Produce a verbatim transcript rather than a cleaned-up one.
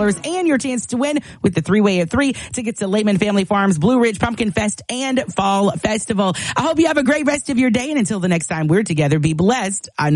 dollars and your chance to win with the three-way of three tickets to Lehman Family Farms, Blue Ridge Pumpkin Fest, and Fall Festival. I hope you have a great rest of your day, and until the next time we're together, be blessed. I